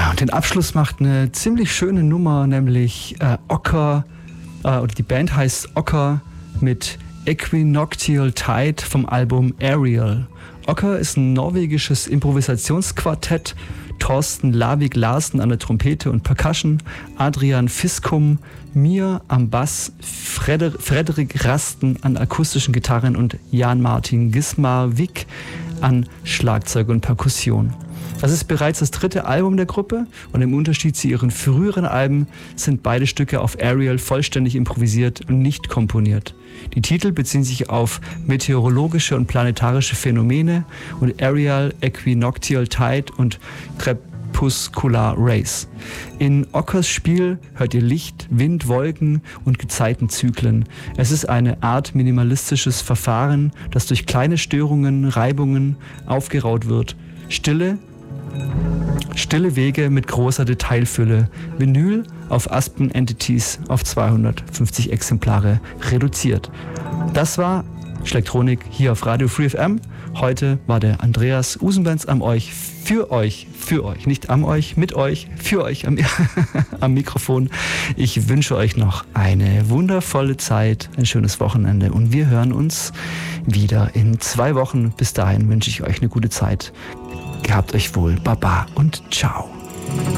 Ja, und den Abschluss macht eine ziemlich schöne Nummer, nämlich Ocker, oder die Band heißt Ocker mit Equinoctial Tide vom Album Ariel. Ocker ist ein norwegisches Improvisationsquartett. Thorsten Lavik Larsen an der Trompete und Percussion, Adrian Fiskum, mir am Bass, Frederik Rasten an akustischen Gitarren und Jan-Martin Gismarvik an Schlagzeug und Perkussion. Das ist bereits das 3. Album der Gruppe und im Unterschied zu ihren früheren Alben sind beide Stücke auf Ariel vollständig improvisiert und nicht komponiert. Die Titel beziehen sich auf meteorologische und planetarische Phänomene und Ariel, Equinoctial Tide und Crepuscular Race. In Ockers Spiel hört ihr Licht, Wind, Wolken und Gezeitenzyklen. Es ist eine Art minimalistisches Verfahren, das durch kleine Störungen, Reibungen aufgeraut wird. Stille Wege mit großer Detailfülle. Vinyl auf Aspen Entities auf 250 Exemplare reduziert. Das war Schlektronik hier auf Radio Free FM. Heute war der Andreas Usenbenz am euch, für euch, nicht am euch, mit euch, für euch am Mikrofon. Ich wünsche euch noch eine wundervolle Zeit, ein schönes Wochenende und wir hören uns wieder in 2 Wochen. Bis dahin wünsche ich euch eine gute Zeit. Gehabt euch wohl, Baba und ciao.